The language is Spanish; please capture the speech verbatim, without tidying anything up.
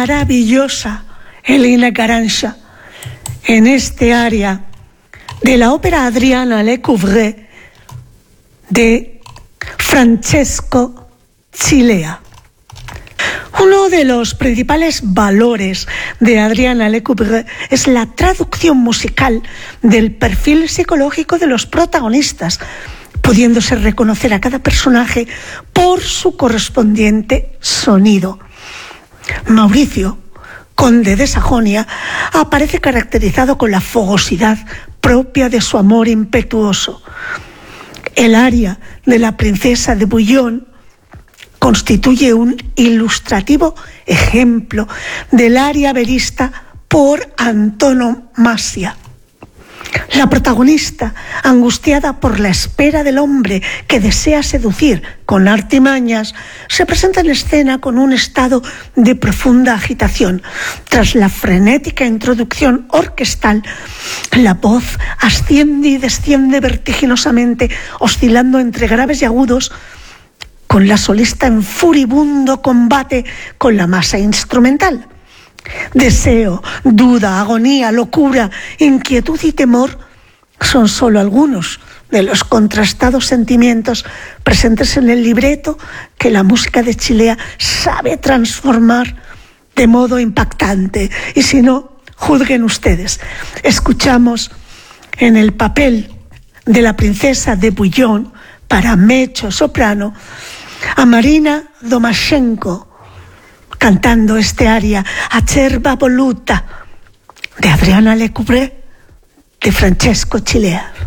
maravillosa Elena Garancha en este aria de la ópera Adriana Lecouvreur de Francesco Cilea. Uno de los principales valores de Adriana Lecouvreur es la traducción musical del perfil psicológico de los protagonistas, pudiéndose reconocer a cada personaje por su correspondiente sonido. Mauricio, conde de Sajonia, aparece caracterizado con la fogosidad propia de su amor impetuoso. El aria de la princesa de Bouillon constituye un ilustrativo ejemplo del aria verista por antonomasia. La protagonista, angustiada por la espera del hombre que desea seducir con artimañas, se presenta en escena con un estado de profunda agitación. Tras la frenética introducción orquestal, la voz asciende y desciende vertiginosamente, oscilando entre graves y agudos, con la solista en furibundo combate con la masa instrumental. Deseo, duda, agonía, locura, inquietud y temor son solo algunos de los contrastados sentimientos presentes en el libreto que la música de Cilea sabe transformar de modo impactante. Y si no, juzguen ustedes. Escuchamos en el papel de la princesa de Bouillon para mezzo soprano a Marina Domashenko cantando este aria Acerba voluta de Adriana Lecouvreur de Francesco Cilea.